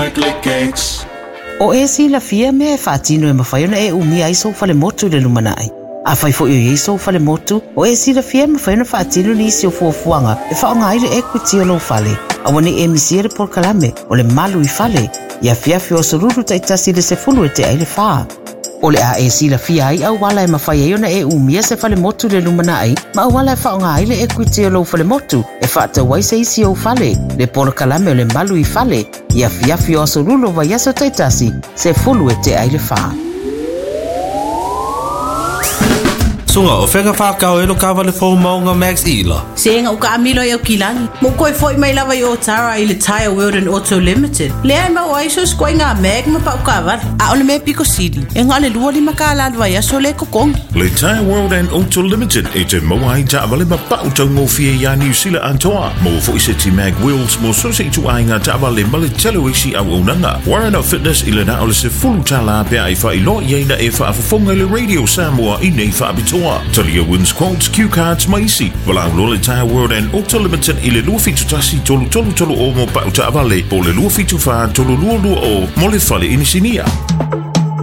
Click X. O e si la fia me e whaatino e mawhaiona e umia iso fale motu le lumanai. A whai fo i iso fale motu, o e si la fia mawhaiona whaatino ni isi o fuafuanga e whaonga aile equity o lo fale. A wane e misiere por kalame o le malu I fale. Ia fiafi o soruru taitasi le se fulu e te aile whaa. O le a e si la fia ai au wala e mawhaiona e umia se fale motu le lumanai, ma au wala e whaonga aile equity o lo fale motu e whaata wai se isi o fale. Le por kalame o le malu I fale. Ia fiafi o soruru vai aso taitasi se fulu e te aile whaa. Sunga o whenga whakao e lo kawale fō maunga Max Ila. Senga o ka amilo e au kilangi. Mo koe foi mai lava I o Tara I le Tire World and Auto Limited. Lea ma o aiso skoi ngā meg ma pau kawale. A o le me Pico City. E ngā le lua lima ka ala vai aso le kokongi. Le Tire World and Auto Limited e te mawai ta avale ma pau tau ngofia ia New Zealand antoa. Mo fo iseti mag wheels mo so se tu ai ngā ta avale ma le telo isi au onanga. Warren Up Fitness I le na o le se fulu ta la pia I wha I lo ieina e wha afafonga le Radio Samoa I nei wha abitoa. Talia wins quotes, cue cards, maisi. Walau Lola Tire World and Auto Limited I le lua fitu tasi tolu o mo pau ta avale. O le lua fitu wha tolu lua o mo le fale inisinia.